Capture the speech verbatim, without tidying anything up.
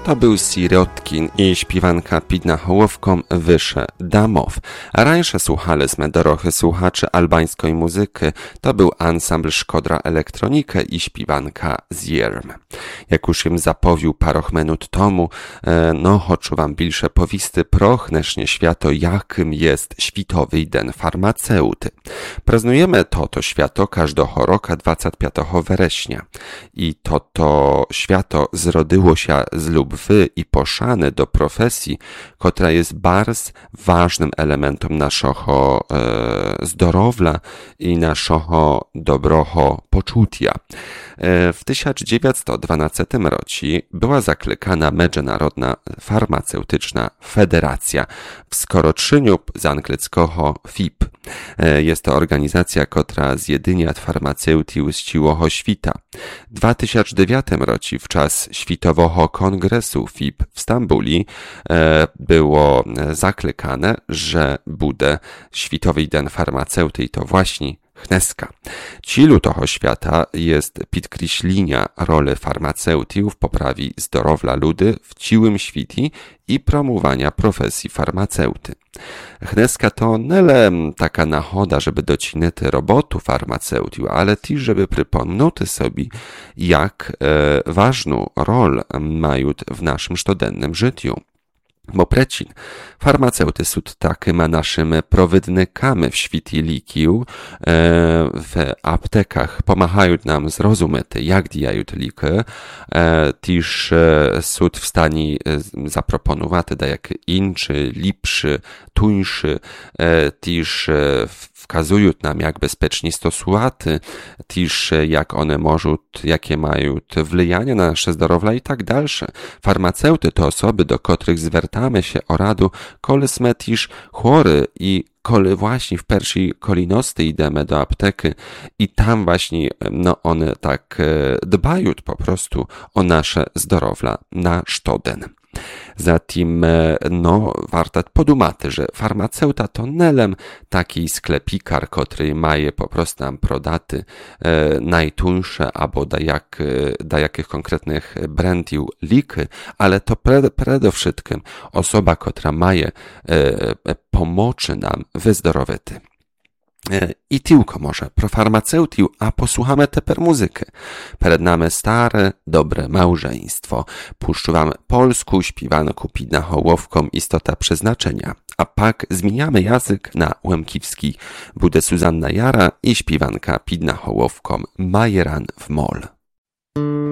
To był Sirotkin i śpiewanka pід Hołowką Wysze Damow. A rańsze słuchaliśmy dorochy słuchaczy albańskiej muzyki. To był ansambl Szkodra Elektronikę i śpiewanka Zierm. Jak już im zapowił paroch minut tomu, no choczu wam bilsze powisty prochnecznie świato, jakim jest Światowy Den Farmaceuty. Praznujemy to to świato każdego roka dwudziestego piątego września. I to to świato zrodziło się z lubwy i poszany do profesji, która jest bardzo ważnym elementem naszego e, zdrowia i naszego dobroho poczucia. E, w tysiąc dziewięćset dwunastym roku była zaklekana Międzynarodna Farmaceutyczna Federacja, w skoroczeniu z angielskiego F I P. E, jest to organizacja, która zjedynia farmaceutów z całego świata. W dwa tysiące dziewiątym roku, w czas Światowego Kongresu F I P w Stambuli, e, było zaklekane, że bude Światowy Den Farmaceuty i to właśnie Chneska. Cielu toho świata jest podkreślenia roli farmaceutów w poprawie zdrowia ludy w całym świecie i promowania profesji farmaceuty. Chneska to nie taka nachoda, żeby docinać robotu farmaceutów, ale też, żeby przypomnieć sobie, jak e, ważną rolę mają w naszym codziennym życiu. Bo precin, farmaceuty są takimi naszymi prowodnikami w świecie likiu, w aptekach pomagają nam zrozumieć, jak działają liki, też są w stanie zaproponować dajaki inny, lepszy, tuńszy, też wskazują nam, jak bezpiecznie stosować, też jak one mogą, jakie mają wpływanie na nasze zdrowie i tak dalsze. Farmaceuty to osoby, do których zwracamy się o radu, kole sme też chory i kole właśnie w pierwszej kolejności idziemy do apteki i tam właśnie no one tak dbają po prostu o nasze zdrowie na sztoden. Zatem, no, warto podumać, że farmaceuta to nelem taki sklepikar, który maje po prostu nam prodaty e, najtuńsze albo da, jak, da jakich konkretnych brandów liki, ale to pre, przede wszystkim osoba, która maje e, pomocy nam wyzdrowieć. I tylko może pro farmaceutów, a posłuchamy teper muzykę. Przed nami stare, dobre małżeństwo. Puszczę wam polską śpiewankę pід Hołowką Istota Przeznaczenia. A pak zmieniamy język na łemkiwski. Bude Suzanna Jara i śpiewanka pід Hołowką Majeran w mol.